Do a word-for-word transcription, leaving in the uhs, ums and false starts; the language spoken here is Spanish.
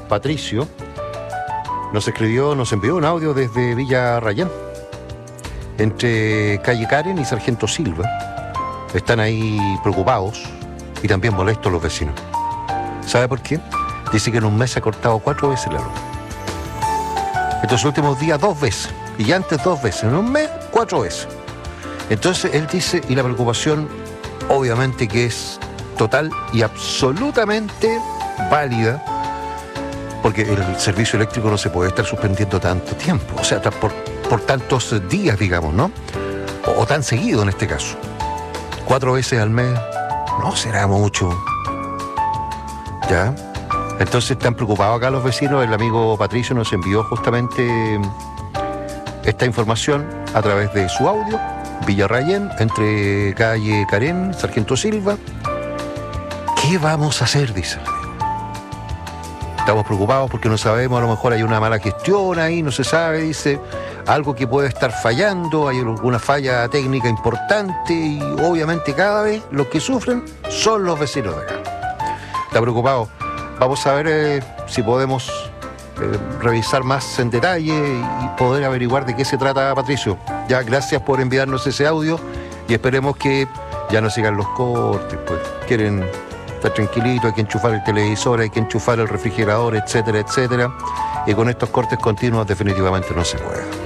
Patricio nos escribió, nos envió un audio desde Villa Rayén, entre calle Karen y Sargento Silva. Están ahí preocupados y también molestos los vecinos. ¿Sabe por qué? Dice que en un mes se ha cortado cuatro veces la luz. Estos últimos días dos veces, y antes dos veces, en un mes cuatro veces. Entonces él dice, y la preocupación obviamente que es total y absolutamente válida, porque el servicio eléctrico no se puede estar suspendiendo tanto tiempo, o sea, por, por tantos días, digamos, ¿no? O, o tan seguido en este caso. Cuatro veces al mes no será mucho. ¿Ya? Entonces están preocupados acá los vecinos. El amigo Patricio nos envió justamente esta información a través de su audio. Villarrayén, entre calle Karen, Sargento Silva. ¿Qué vamos a hacer?, dice el amigo. Estamos preocupados porque no sabemos, a lo mejor hay una mala gestión ahí, no se sabe, dice, algo que puede estar fallando, hay alguna falla técnica importante y obviamente cada vez los que sufren son los vecinos de acá. Está preocupado. Vamos a ver eh, si podemos eh, revisar más en detalle y poder averiguar de qué se trata, Patricio. Ya, gracias por enviarnos ese audio y esperemos que ya no sigan los cortes, pues quieren estar tranquilitos, hay que enchufar el televisor, hay que enchufar el refrigerador, etcétera, etcétera. Y con estos cortes continuos definitivamente no se puede.